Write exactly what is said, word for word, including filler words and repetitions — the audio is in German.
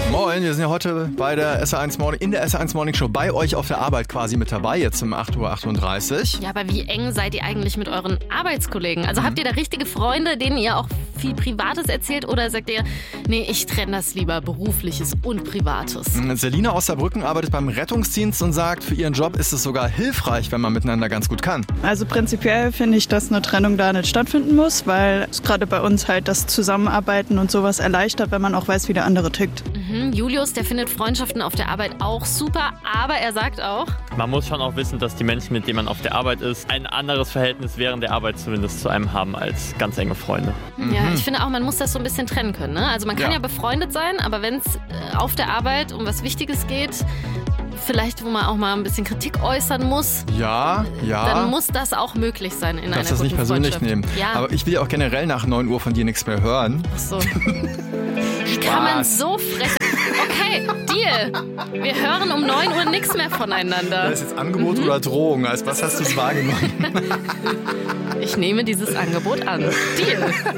Moin, wir sind ja heute bei der S R eins Morning, in der S R eins Morning Show bei euch auf der Arbeit quasi mit dabei, jetzt um acht Uhr achtunddreißig. Ja, aber wie eng seid ihr eigentlich mit euren Arbeitskollegen? Also mhm. habt ihr da richtige Freunde, denen ihr auch viel Privates erzählt, oder sagt ihr, nee, ich trenne das lieber, Berufliches und Privates? Selina aus Saarbrücken arbeitet beim Rettungsdienst und sagt, für ihren Job ist es sogar hilfreich, wenn man miteinander ganz gut kann. Also prinzipiell finde ich, dass eine Trennung da nicht stattfinden muss, weil es gerade bei uns halt das Zusammenarbeiten und sowas erleichtert, wenn man auch weiß, wie der andere tickt. Mhm. Julius, der findet Freundschaften auf der Arbeit auch super, aber er sagt auch, man muss schon auch wissen, dass die Menschen, mit denen man auf der Arbeit ist, ein anderes Verhältnis während der Arbeit zumindest zu einem haben als ganz enge Freunde. Mhm. Ja, ich finde auch, man muss das so ein bisschen trennen können. Ne? Also man kann ja. ja befreundet sein, aber wenn es auf der Arbeit um was Wichtiges geht, vielleicht wo man auch mal ein bisschen Kritik äußern muss, ja, ja. dann muss das auch möglich sein in einer Darfst das nicht persönlich nehmen. Ja. Aber ich will ja auch generell nach neun Uhr von dir nichts mehr hören. Ach so. Wie kann man so frech... Okay, Deal. Wir hören um neun Uhr nichts mehr voneinander. Das ist jetzt Angebot mhm. oder Drohung? Als was hast du es wahrgenommen? Ich nehme dieses Angebot an. Deal.